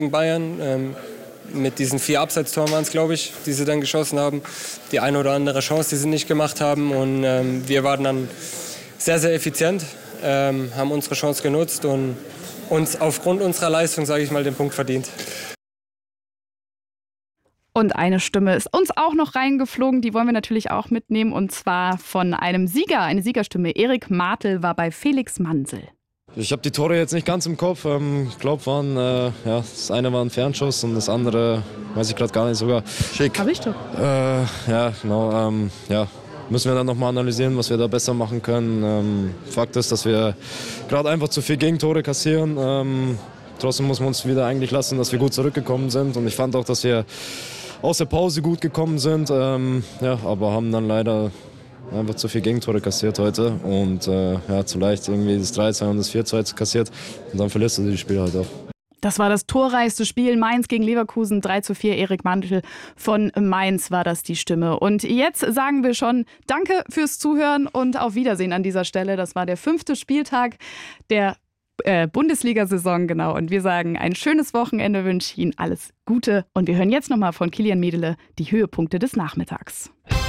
gegen Bayern. Mit diesen 4 Abseitstoren waren es, glaube ich, die sie dann geschossen haben. Die eine oder andere Chance, die sie nicht gemacht haben. Und wir waren dann sehr, sehr effizient, haben unsere Chance genutzt und uns aufgrund unserer Leistung, sage ich mal, den Punkt verdient. Und eine Stimme ist uns auch noch reingeflogen, die wollen wir natürlich auch mitnehmen, und zwar von einem Sieger, eine Siegerstimme. Erik Martel war bei Felix Mansel. Ich habe die Tore jetzt nicht ganz im Kopf. Ich glaube, das eine war ein Fernschuss und das andere weiß ich gerade gar nicht sogar. Schick. Hab ich doch. Ja, genau. Müssen wir dann nochmal analysieren, was wir da besser machen können. Fakt ist, dass wir gerade einfach zu viel Gegentore kassieren. Trotzdem muss man uns wieder eigentlich lassen, dass wir gut zurückgekommen sind. Und ich fand auch, dass wir aus der Pause gut gekommen sind. Aber haben dann leider einfach zu viel Gegentore kassiert heute. Und zu leicht irgendwie das 3-2 und das 4-2 kassiert. Und dann verlierst du die Spiele halt auch. Das war das torreichste Spiel. Mainz gegen Leverkusen 3:4. Erik Mantel von Mainz war das die Stimme. Und jetzt sagen wir schon Danke fürs Zuhören und auf Wiedersehen an dieser Stelle. Das war der 5. Spieltag der Bundesliga-Saison, genau. Und wir sagen ein schönes Wochenende, wünsche Ihnen alles Gute. Und wir hören jetzt nochmal von Kilian Medele die Höhepunkte des Nachmittags.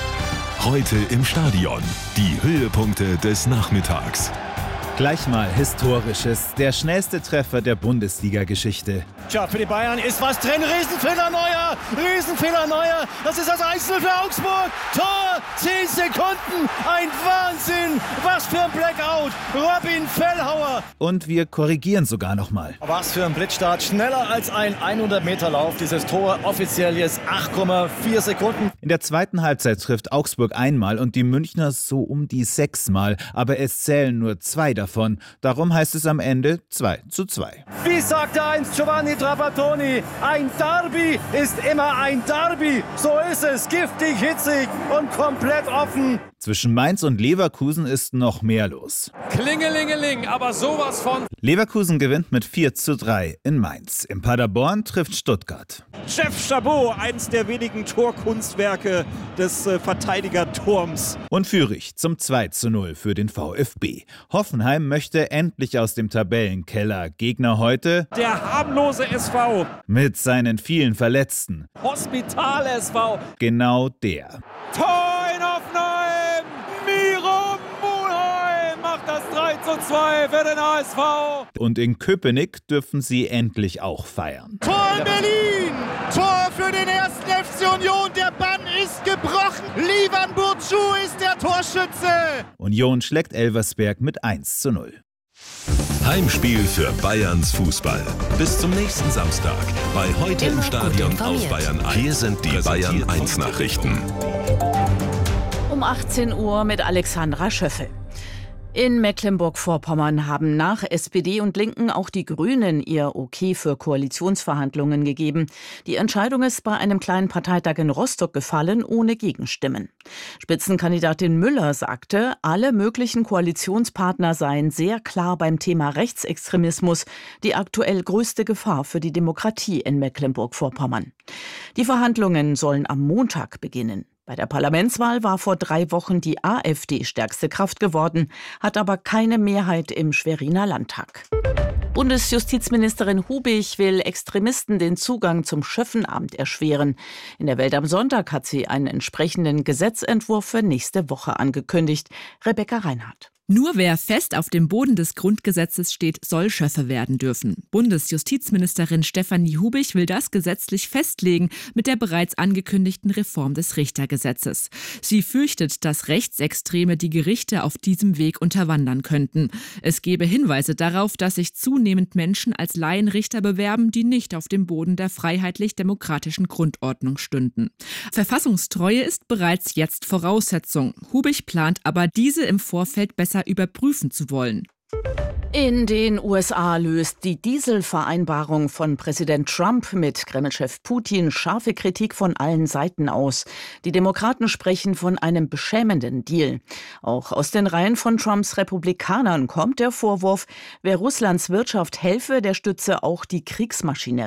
Heute im Stadion. Die Höhepunkte des Nachmittags. Gleich mal Historisches. Der schnellste Treffer der Bundesliga-Geschichte. Tja, für die Bayern ist was drin. Riesenfehler Neuer. Riesenfehler Neuer. Das ist das 1:0 für Augsburg. Tor. 10 Sekunden. Ein Wahnsinn. Was für ein Blackout. Robin Fellhauer. Und wir korrigieren sogar nochmal. Was für ein Blitzstart. Schneller als ein 100-Meter-Lauf. Dieses Tor offiziell jetzt 8,4 Sekunden. In der zweiten Halbzeit trifft Augsburg einmal und die Münchner so um die 6-mal. Aber es zählen nur 2 davon. Darum heißt es am Ende 2:2. Wie sagte einst Giovanni Trapattoni, ein Derby ist immer ein Derby. So ist es, giftig, hitzig und komplett offen. Zwischen Mainz und Leverkusen ist noch mehr los. Klingelingeling, aber sowas von. Leverkusen gewinnt mit 4:3 in Mainz. In Paderborn trifft Stuttgart. Chef Chabot, eins der wenigen Torkunstwerke des Verteidigerturms. Und Fürich zum 2:0 für den VfB. Hoffenheim möchte endlich aus dem Tabellenkeller. Gegner heute der harmlose SV. Mit seinen vielen Verletzten. Hospital SV. Genau der. Tor in Hoffenheim. Miro Mulheim macht das 3:2 für den HSV. Und in Köpenick dürfen sie endlich auch feiern. Tor in Berlin. Tor für den 1. FC Union. Der Bann ist gebrochen. Livan Burcu ist der Torschütze. Union schlägt Elversberg mit 1:0. Heimspiel für Bayerns Fußball. Bis zum nächsten Samstag bei Heute im Stadion auf Bayern 1. Hier sind die Bayern 1 Nachrichten. Um 18 Uhr mit Alexandra Schöffel. In Mecklenburg-Vorpommern haben nach SPD und Linken auch die Grünen ihr Okay für Koalitionsverhandlungen gegeben. Die Entscheidung ist bei einem kleinen Parteitag in Rostock gefallen, ohne Gegenstimmen. Spitzenkandidatin Müller sagte, alle möglichen Koalitionspartner seien sehr klar beim Thema Rechtsextremismus, die aktuell größte Gefahr für die Demokratie in Mecklenburg-Vorpommern. Die Verhandlungen sollen am Montag beginnen. Bei der Parlamentswahl war vor 3 Wochen die AfD stärkste Kraft geworden, hat aber keine Mehrheit im Schweriner Landtag. Bundesjustizministerin Hubich will Extremisten den Zugang zum Schöffenamt erschweren. In der Welt am Sonntag hat sie einen entsprechenden Gesetzentwurf für nächste Woche angekündigt. Rebecca Reinhardt. Nur wer fest auf dem Boden des Grundgesetzes steht, soll Schöffe werden dürfen. Bundesjustizministerin Stefanie Hubich will das gesetzlich festlegen mit der bereits angekündigten Reform des Richtergesetzes. Sie fürchtet, dass Rechtsextreme die Gerichte auf diesem Weg unterwandern könnten. Es gebe Hinweise darauf, dass sich zunehmend Menschen als Laienrichter bewerben, die nicht auf dem Boden der freiheitlich-demokratischen Grundordnung stünden. Verfassungstreue ist bereits jetzt Voraussetzung. Hubich plant aber, diese im Vorfeld besser überprüfen zu wollen. In den USA löst die Dieselvereinbarung von Präsident Trump mit Kremlchef Putin scharfe Kritik von allen Seiten aus. Die Demokraten sprechen von einem beschämenden Deal. Auch aus den Reihen von Trumps Republikanern kommt der Vorwurf, wer Russlands Wirtschaft helfe, der stütze auch die Kriegsmaschinerie.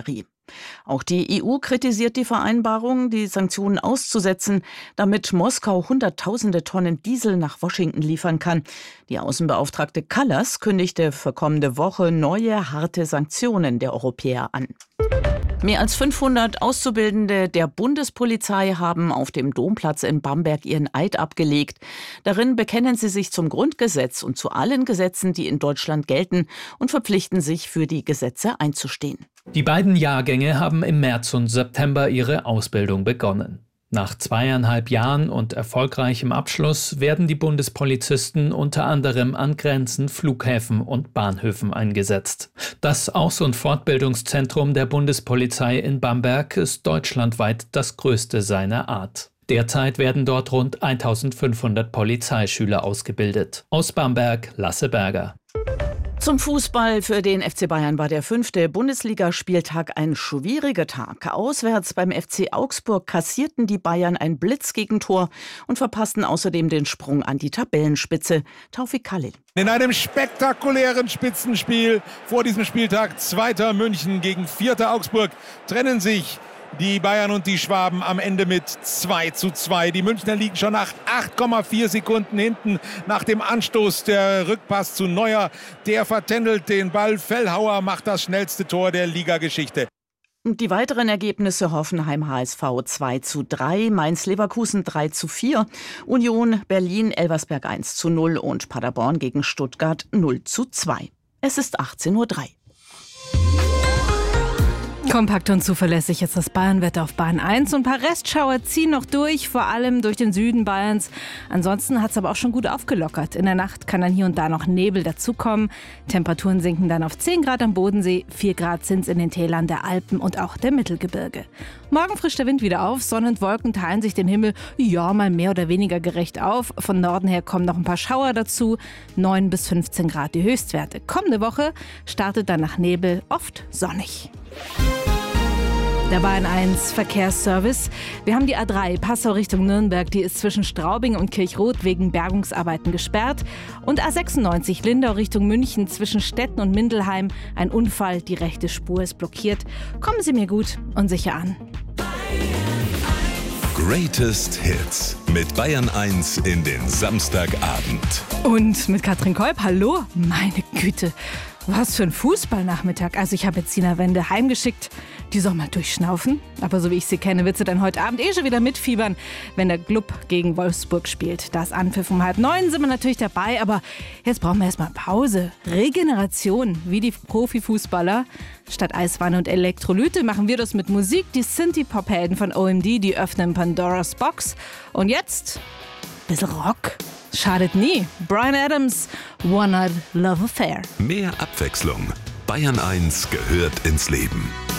Auch die EU kritisiert die Vereinbarung, die Sanktionen auszusetzen, damit Moskau Hunderttausende Tonnen Diesel nach Washington liefern kann. Die Außenbeauftragte Kallas kündigte für kommende Woche neue harte Sanktionen der Europäer an. Mehr als 500 Auszubildende der Bundespolizei haben auf dem Domplatz in Bamberg ihren Eid abgelegt. Darin bekennen sie sich zum Grundgesetz und zu allen Gesetzen, die in Deutschland gelten, und verpflichten sich, für die Gesetze einzustehen. Die beiden Jahrgänge haben im März und September ihre Ausbildung begonnen. Nach 2,5 Jahren und erfolgreichem Abschluss werden die Bundespolizisten unter anderem an Grenzen, Flughäfen und Bahnhöfen eingesetzt. Das Aus- und Fortbildungszentrum der Bundespolizei in Bamberg ist deutschlandweit das größte seiner Art. Derzeit werden dort rund 1500 Polizeischüler ausgebildet. Aus Bamberg, Lasse Berger. Zum Fußball. Für den FC Bayern war der 5. Bundesligaspieltag ein schwieriger Tag. Auswärts beim FC Augsburg kassierten die Bayern ein Blitzgegentor und verpassten außerdem den Sprung an die Tabellenspitze. Taufik Khalil. In einem spektakulären Spitzenspiel vor diesem Spieltag 2. München gegen 4. Augsburg trennen sich die Bayern und die Schwaben am Ende mit 2:2. Die Münchner liegen schon nach 8,4 Sekunden hinten nach dem Anstoß. Der Rückpass zu Neuer, der vertändelt den Ball. Fellhauer macht das schnellste Tor der Ligageschichte. Die weiteren Ergebnisse: Hoffenheim HSV 2:3, Mainz Leverkusen 3:4, Union Berlin Elversberg 1:0 und Paderborn gegen Stuttgart 0:2. Es ist 18:03 Uhr. Kompakt und zuverlässig ist das Bayernwetter auf Bahn 1 und ein paar Restschauer ziehen noch durch, vor allem durch den Süden Bayerns. Ansonsten hat es aber auch schon gut aufgelockert. In der Nacht kann dann hier und da noch Nebel dazukommen. Temperaturen sinken dann auf 10 Grad am Bodensee, 4 Grad sind es in den Tälern der Alpen und auch der Mittelgebirge. Morgen frischt der Wind wieder auf, Sonne und Wolken teilen sich den Himmel mal mehr oder weniger gerecht auf. Von Norden her kommen noch ein paar Schauer dazu, 9 bis 15 Grad die Höchstwerte. Kommende Woche startet dann nach Nebel oft sonnig. Der Bayern 1 Verkehrsservice. Wir haben die A3 Passau Richtung Nürnberg. Die ist zwischen Straubing und Kirchroth wegen Bergungsarbeiten gesperrt. Und A96 Lindau Richtung München zwischen Stetten und Mindelheim. Ein Unfall, die rechte Spur ist blockiert. Kommen Sie mir gut und sicher an. Greatest Hits mit Bayern 1 in den Samstagabend. Und mit Katrin Kolb. Hallo, meine Güte. Was für ein Fußballnachmittag. Also ich habe jetzt Sina Wende heimgeschickt. Die soll mal durchschnaufen. Aber so wie ich sie kenne, wird sie dann heute Abend schon wieder mitfiebern, wenn der Club gegen Wolfsburg spielt. Da ist Anpfiff um 8:30, sind wir natürlich dabei. Aber jetzt brauchen wir erstmal Pause. Regeneration, wie die Profifußballer. Statt Eiswanne und Elektrolyte machen wir das mit Musik. Die Synthie-Pop-Helden von OMD, die öffnen Pandoras Box. Und jetzt ein bisschen Rock. Schadet nie. Bryan Adams, One Night Love Affair. Mehr Abwechslung. Bayern 1 gehört ins Leben.